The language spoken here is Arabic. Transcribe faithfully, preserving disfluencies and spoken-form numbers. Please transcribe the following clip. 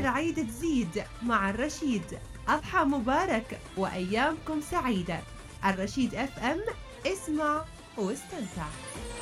العيد تزيد مع الرشيد. أضحى مبارك وأيامكم سعيدة. الرشيد اف ام، اسمع واستمتع.